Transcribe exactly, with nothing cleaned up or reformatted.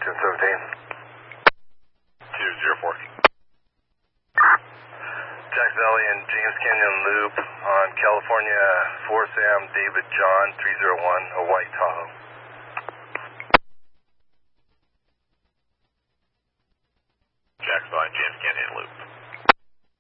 ten seventeen. two zero four. Jack Valley and James Canyon Loop on California four Sam David John three zero one, a white Tahoe.